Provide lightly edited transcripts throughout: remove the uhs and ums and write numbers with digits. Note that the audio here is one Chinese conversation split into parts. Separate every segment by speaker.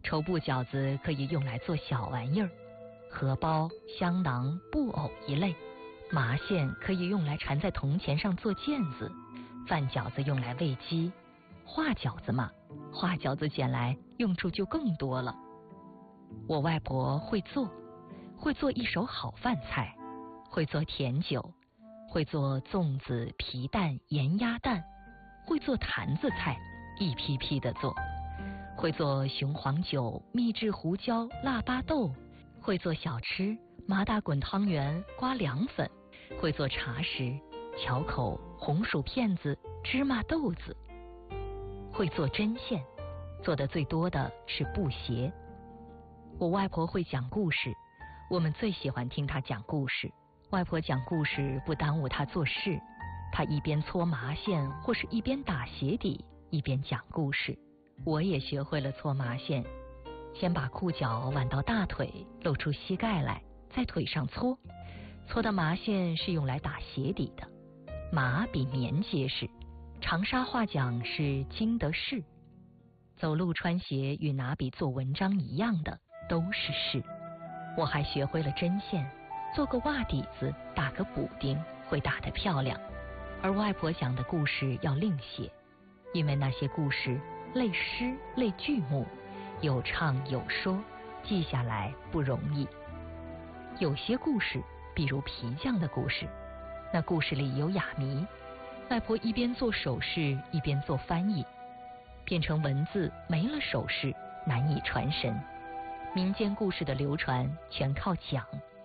Speaker 1: 绸布饺子可以用来做小玩意儿，荷包、香囊、布偶一类。麻线可以用来缠在铜钱上做毽子，饭饺子用来喂鸡，画饺子嘛，画饺子捡来用处就更多了。我外婆会做一手好饭菜，会做甜酒，会做粽子、皮蛋、盐鸭蛋，会做坛子菜，一批批的做，会做雄黄酒、秘制胡椒、腊八豆，会做小吃，麻大滚汤圆、刮凉粉，会做茶食，巧口、红薯片子、芝麻豆子，会做针线，做的最多的是布鞋。我外婆会讲故事，我们最喜欢听她讲故事。外婆讲故事不耽误她做事，她一边搓麻线或是一边打鞋底，一边讲故事。我也学会了搓麻线，先把裤脚挽到大腿，露出膝盖来，在腿上搓。搓的麻线是用来打鞋底的，麻比棉结实。长沙话讲是经得事。走路穿鞋与拿笔做文章一样的，都是事。我还学会了针线，做个袜底子，打个补丁，会打得漂亮。而外婆讲的故事要另写，因为那些故事类诗类剧目，有唱有说，记下来不容易。有些故事，比如皮匠的故事，那故事里有哑谜，外婆一边做手势一边做翻译，变成文字没了手势，难以传神。民间故事的流传全靠讲。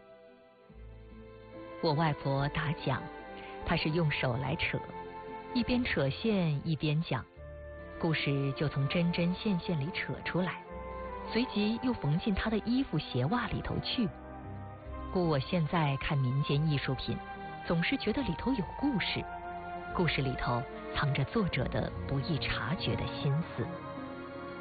Speaker 1: 我外婆打讲，她是用手来扯，一边扯线一边讲，故事就从针针线线里扯出来，随即又缝进她的衣服鞋袜里头去。故我现在看民间艺术品，总是觉得里头有故事，故事里头藏着作者的不易察觉的心思。